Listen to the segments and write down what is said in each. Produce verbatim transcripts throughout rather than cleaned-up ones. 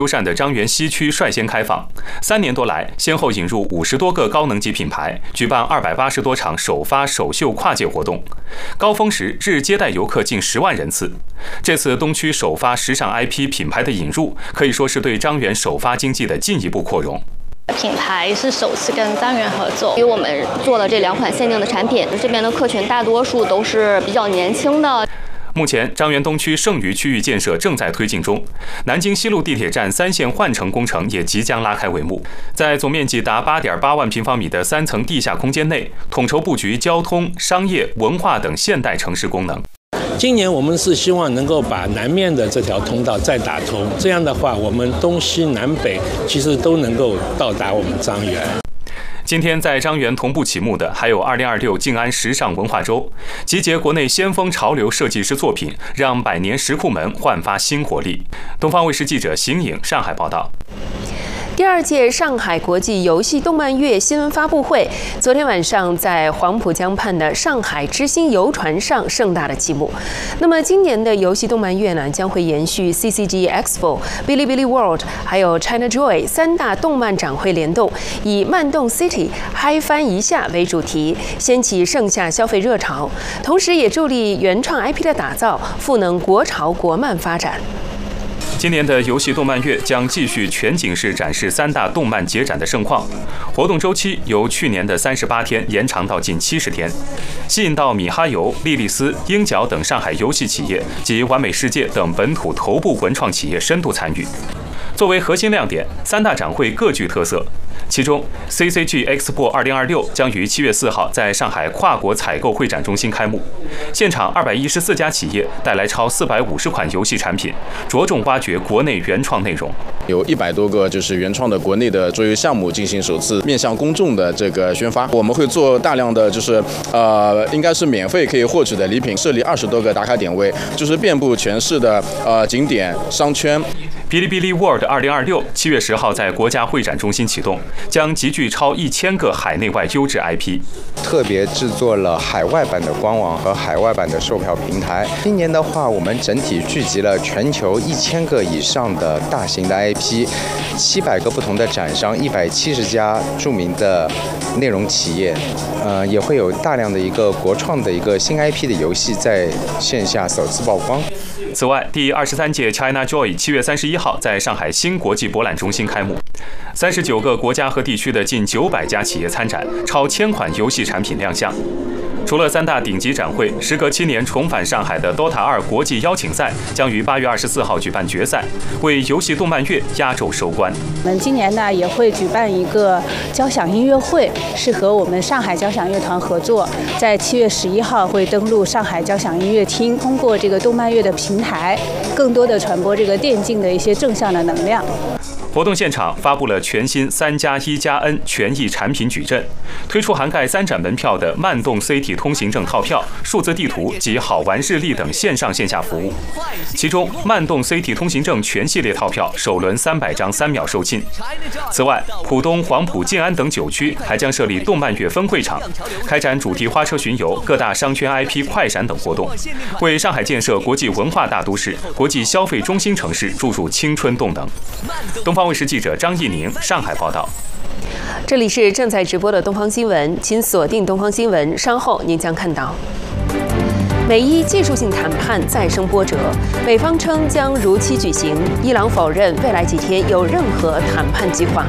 优善的张园西区率先开放，三年多来，先后引入五十多个高能级品牌，举办二百八十多场首发首秀跨界活动，高峰时日接待游客近十万人次。这次东区首发时尚 I P 品牌的引入，可以说是对张园首发经济的进一步扩容。 品牌是首次跟张园合作，因为我们做了这两款限定的产品，这边的客群大多数都是比较年轻的。 目前，张园东区剩余区域建设正在推进中，南京西路地铁站三线换乘工程也即将拉开帷幕。在总面积达 八点八万平方米的三层地下空间内，统筹布局交通、商业、文化等现代城市功能。 今年我们是希望能够把南面的这条通道再打通，这样的话，我们东西南北其实都能够到达我们张园。 今天在张园同步启幕的还有二零二六静安时尚文化周，集结国内先锋潮流设计师作品，让百年石库门焕发新活力。东方卫视记者邢颖上海报道。 第二届上海国际游戏动漫月新闻发布会昨天晚上在黄浦江畔的上海之星游船上盛大的启幕。那么今年的游戏动漫月呢，将会延续 C C G Expo、Bilibili World 还有 China Joy 三大动漫展会联动，以慢动 City 嗨翻一下为主题，掀起盛夏消费热潮，同时也助力原创 I P 的打造，赋能国潮国漫发展。 今年的游戏动漫月将继续全景式展示三大动漫节展的盛况，活动周期由去年的三十八天延长到近七十天，吸引到米哈游、莉莉丝、鹰角等上海游戏企业及完美世界等本土头部文创企业深度参与。作为核心亮点，三大展会各具特色。其中 ，C C G Expo 二零二六将于七月四号在上海跨国采购会展中心开幕。现场二百一十四家企业带来超四百五十款游戏产品，着重挖掘国内原创内容。 有一百多个就是原创的国内的桌游项目进行首次面向公众的这个宣发。我们会做大量的就是呃，应该是免费可以获取的礼品，设立二十多个打卡点位，就是遍布全市的呃景点商圈。 哔哩哔哩 World 二零二六七月十号在国家会展中心启动，将集聚超一千个海内外优质 I P， 特别制作了海外版的官网和海外版的售票平台。今年的话，我们整体聚集了全球一千个以上的大型的 I P， 七百个不同的展商，一百七十家著名的内容企业，呃，也会有大量的一个国创的一个新 I P 的游戏在线下首次曝光。 此外，第二十三届 China Joy 七月三十一号在上海新国际博览中心开幕，三十九个国家和地区的近九百家企业参展，超千款游戏产品亮相。除了三大顶级展会，时隔七年重返上海的 Dota 二国际邀请赛将于八月二十四号举办决赛，为游戏动漫月压轴收官。 我们今年呢也会举办一个交响音乐会，是和我们上海交响乐团合作，在七月十一号会登陆上海交响音乐厅，通过这个动漫月的平台，更多的传播这个电竞的一些正向的能量。 活动现场发布了全新三加一加 N 权益产品矩阵，推出涵盖三展门票的慢动 C T 通行证套票、数字地图及好玩日历等线上线下服务。其中，慢动 C T 通行证全系列套票首轮三百张三秒售罄。此外，浦东、黄埔、静安等九区还将设立动漫月分会场，开展主题花车巡游、各大商圈 I P 快闪等活动，为上海建设国际文化大都市、国际消费中心城市注入青春动能。东方卫视记者张艺宁上海报道。 这里是正在直播的东方新闻，请锁定东方新闻，稍后您将看到。美伊技术性谈判再生波折，美方称将如期举行，伊朗否认未来几天有任何谈判计划。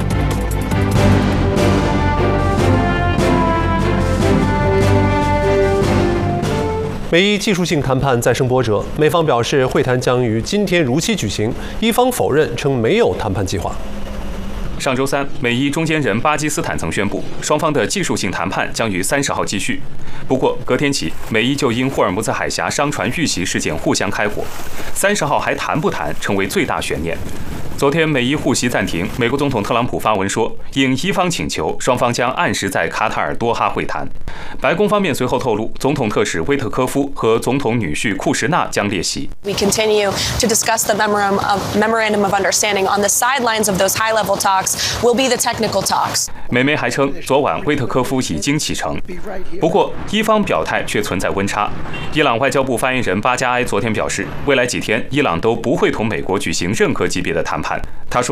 美伊技术性谈判再生波折，美方表示会谈将于今天如期举行，伊方否认称没有谈判计划。 上周三，美伊中间人巴基斯坦曾宣布，双方的技术性谈判将于三十号继续。不过，隔天起，美伊就因霍尔木兹海峡商船遇袭事件互相开火，三十号还谈不谈成为最大悬念。昨天，美伊互袭暂停，美国总统特朗普发文说，应伊方请求，双方将按时在卡塔尔多哈会谈。白宫方面随后透露，总统特使威特科夫和总统女婿库什纳将列席。 We continue to discuss the memorandum of, memorandum of understanding on the sidelines of those high-level talks talks will be the technical talks. 美媒还称，昨晚威特科夫已经启程。不过，伊方表态却存在温差。伊朗外交部发言人巴加埃昨天表示，未来几天伊朗都不会同美国举行任何级别的谈判。他说。